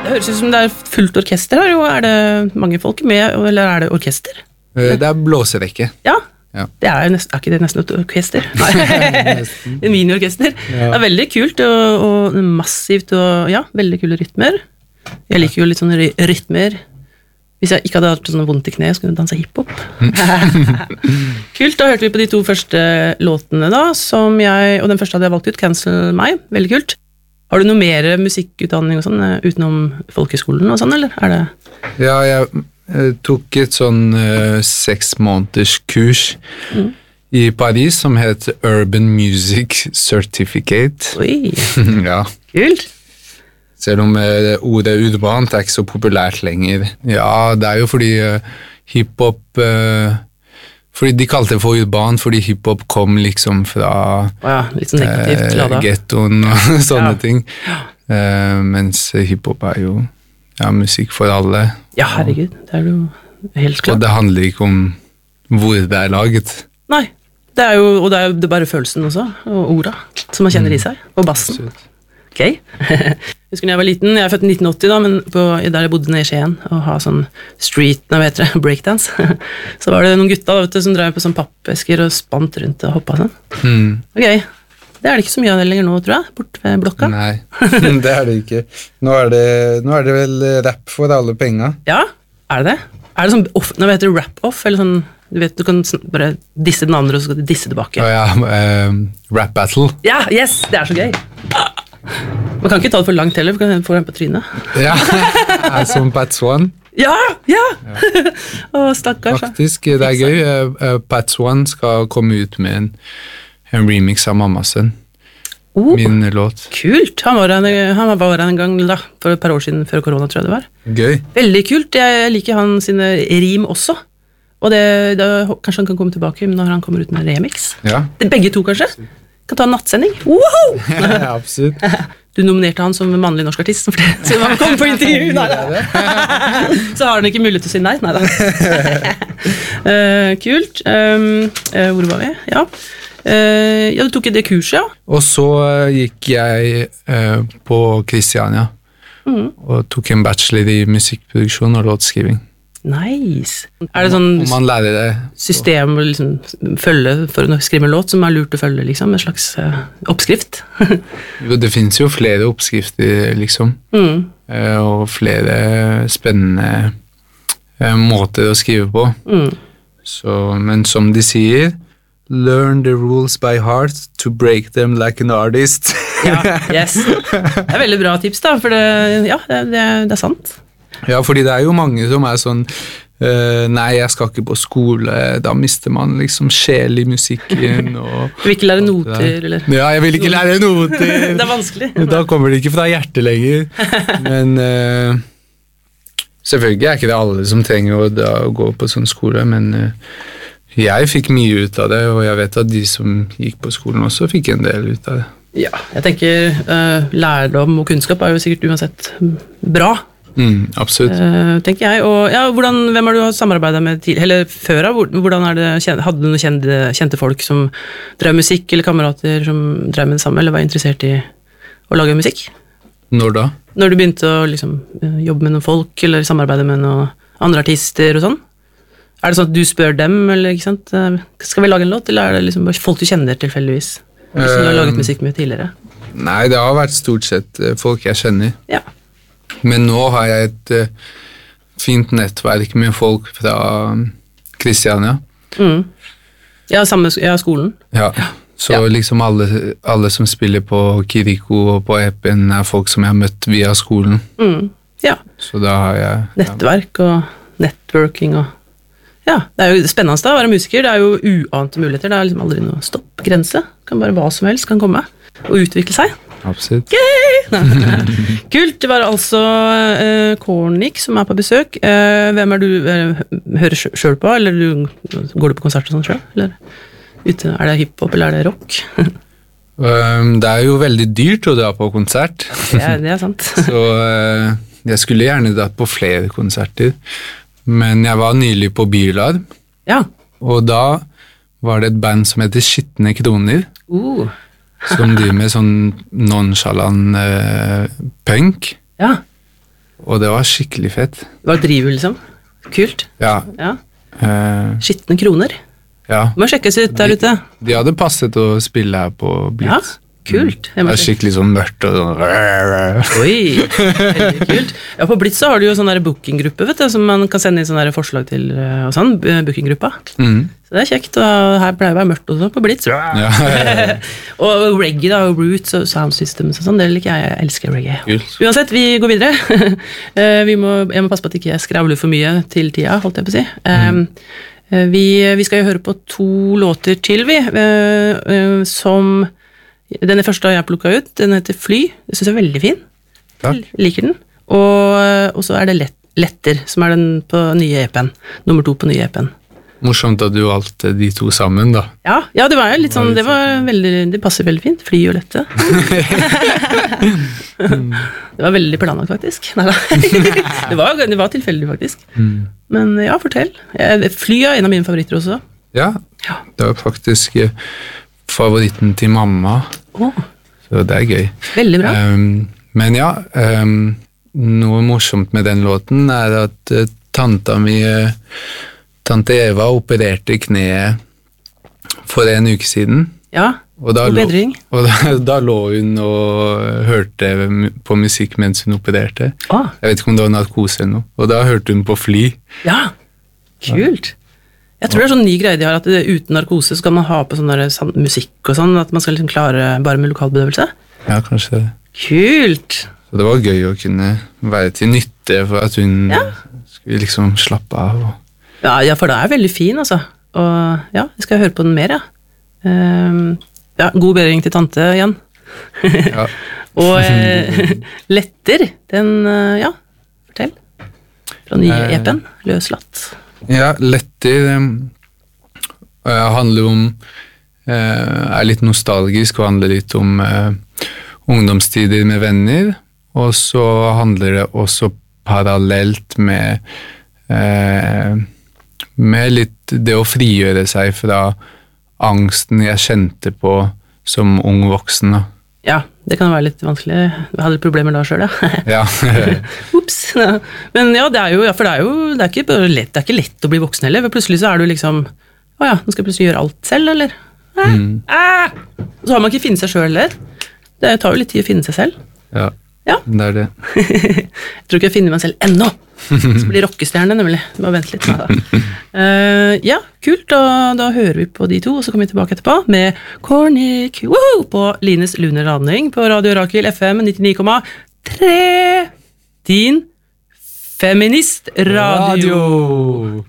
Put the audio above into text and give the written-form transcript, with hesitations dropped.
høres ut som det fullt orkester her, og det mange folk med, eller det orkester? Det blåserekke. Ja, ja. Det er ikke det nesten et orkester? Nei, en miniorkester. Ja. Det veldig kult, og massivt, og ja, veldig kule rytmer. Jeg liker jo litt sånne rytmer. Hvis jeg ikke hadde hatt sånn vondt i kne, så kunne jeg danse hiphop. Kult, da hørte vi på de 2 første låtene da, og den første hadde jeg valgt ut, Cancel meg, veldig kult. Har du noe mer musikkutdanning og sånn, utenom folkeskolen og sånn, eller er det? Ja, jeg tok et sånn 6 måneders kurs i Paris, som heter Urban Music Certificate. Oi, ja. Kult. Selv om ordet urbant ikke så populært lenger. Ja, det jo fordi hiphop... fordi de kalte det for urban, fordi hiphop kom liksom fra litt sånn negativt ladet. Ghettoen og sånne ting. Mens hiphop jo musikk for alle. Ja, herregud, det jo helt klart. Og det handler ikke om hvor det laget. Nei, det jo det bare følelsen også, og orda, som man kjenner i seg, og bassen. Absolutt. Ok. Husker når jeg var liten, jeg født i 1980 da, men der jeg bodde nede i Skien, og ha sånn breakdance, så var det noen gutta da, vet du, som drev på sånn pappesker og spant rundt og hoppet sånn. Ok, det det ikke så mye av det lenger nå, tror jeg, bort ved blokka. Nei, det det ikke. Nå det vel rap for alle penger. Ja, det? Det sånn, nå vet du rap-off, eller sånn, du vet, du kan bare disse den andre, og så skal du disse tilbake. Rap battle. Ja, yes, det så gøy. Man kan ikke ta det for langt heller, for kan få den på trynet. Ja, som Pats One. Ja. Stakkars. Faktisk, det gøy. Pats One skal komme ut med en remix av Mammasen. Min låt. Kult. Han var her en gang da, for et par år siden, før korona, tror jeg det var. Gøy. Veldig kult. Jeg liker han sine rim også. Og kanskje han kan komme tilbake når han kommer ut med remix. Ja. Begge 2, kanskje? Kan ta en nattsending. Wow! Ja, absolutt. Du nominerte han som mannlig norsk artist, så han kom på intervju. Så har han ikke mulighet til å si nei. Neida. Kult. Hvor var vi? Ja, du tok det kurset, ja. Og så gikk jeg på Kristiania og tok en bachelor i musikkproduksjon og låtskriving. Nice. Det sånn man lærer det system å liksom følge for å skrive en låt som lurt å følge, liksom, en slags oppskrift? Jo, det finnes jo flere oppskrifter, liksom, og flere spennende måter å skrive på. Men som de sier, learn the rules by heart to break them like an artist. Ja, yes. Det veldig bra tips da, for det sant. Ja, fordi det jo mange som sånn nei, jeg skal ikke på skole, da mister man liksom sjel i musikken og du vil ikke lære noter, eller? Ja, jeg vil ikke lære noter. Det vanskelig. Da kommer det ikke fra hjertet lenger. Men selvfølgelig ikke det alle som trenger å gå på sånn skole, men jeg fikk mye ut av det, og jeg vet at de som gikk på skolen også fikk en del ut av det. Ja, jeg tenker lærdom og kunnskap jo sikkert uansett bra. Absolutt. Tenker jeg. Og ja, hvem har du samarbeidet med eller før av? Hvordan hadde du noen kjente folk som drev musikk, eller kamerater som drev med det samme, eller var interessert i å lage musikk? Når da? Når du begynte å liksom, jobbe med noen folk, eller samarbeide med noen andre artister og sånn? Det sånn at du spør dem, eller ikke sant? Skal vi lage en låt, eller det liksom bare folk du kjenner tilfeldigvis? Som du har laget musikk med tidligere? Nei, det har vært stort sett folk jeg kjenner. Ja. Men nå har jeg et fint nettverk med folk fra Kristiania. Ja, skolen. Ja, så liksom alle som spiller på Kiriko og på Epen folk som jeg har møtt via skolen. Ja. Så da har jeg... Nettverk og networking og... Ja, det jo spennende da, å være musiker. Det jo uante muligheter. Det liksom aldri noe stoppgrense. Kan bare hva som helst kan komme og utvikle seg. Absolutt. Kult, det var altså Kornik som på besøk. Hvem du hører selv på, eller går du på konsert og sånn selv? Eller det hiphop, eller det rock? Det jo veldig dyrt å dra på konsert. Det sant. Så jeg skulle gjerne dratt på flere konserter, men jeg var nylig på Bylarm. Ja. Og da var det et band som heter Skitne Kroner. Som driver med sånn nonchalant punk. Ja. og det var skikkelig fett. Det var drivhjul, liksom. Kult. Ja. Ja. Skittende kroner. Ja. Må sjekkes ut der ute. De hadde passet å spille her på Blitz. Ja, kult. Det er skikkelig sånn mørkt og sånn. Oi, veldig kult. Ja, på Blitz så har du jo sånn der bookinggruppe, vet du, som man kan sende inn sånne der forslag til, og sånn, bookinggruppa. Så det er kjekt, og her pleier det å være mørkt også på Blitz. Ja. Og reggae da, og roots og sound systems og sånn, det liker jeg elsker reggae. Kult. Uansett, vi går videre. Jeg må passe på at ikke jeg skravler for mye til tida, holdt jeg på å si. Vi skal jo høre på 2 låter til, som den første har jeg plukket ut, den heter Fly, det synes jeg er veldig fin. Takk. Liker den. Og så er det Letter, som er den på nye EP-en, nummer 2 på nye EP-en. Morsomt at du valgte de 2 sammen, da. Ja, det var jo litt sånn, det passer veldig fint, Fly og Lette. Det var veldig planlagt, faktisk. Neida. Det var tilfeldig, faktisk. Men ja, fortell. Fly er en av mine favoritter også. Ja, det var faktisk favoritten til mamma. Så det er gøy. Veldig bra. Men ja, noe morsomt med den låten er at tante Eva opererte kneet for en uke siden. Ja, og bedring. Da lå hun og hørte på musikk mens hun opererte. Jeg vet ikke om det var narkose eller noe. Og da hørte hun på Fly. Ja, kult. Jeg tror det er sånn ny greie de har, at uten narkose så kan man ha på sånn musikk og sånn, at man skal liksom klare bare med lokalbedøvelse. Ja, kanskje det. Kult! Så det var gøy å kunne være til nytte for at hun skulle liksom slappe av. Ja, for det er veldig fin, altså. Og ja, jeg skal høre på den mer, ja. God bedring til tante igjen. Ja. Og Letter, den, fortell. Fra nye EP-en, Løslatt. Ja, Letter handler om er litt nostalgisk og handler litt om ungdomstider med venner, og så handler det også parallelt med litt det å frigjøre seg fra angsten jeg kjente på som ung voksen. Ja, det kan være litt vanskelig. Jeg hadde problemer da selv, ja. Ups. Ja. Men ja, det er ikke lett å bli voksen heller, for plutselig så er du liksom, nå skal jeg plutselig gjøre alt selv, eller? Så har man ikke finnet seg selv heller. Det tar jo litt tid å finne seg selv. Ja, det er det. Jeg tror ikke jeg finner meg selv ennå. Så blir rockestjerne, nemlig. Bare vent litt. Ja, kult. Da hører vi på de 2, og så kommer vi tilbake etterpå med Kornik på Lines Lunar Radning på Radio Rakel FM 99,3. Din feministradio.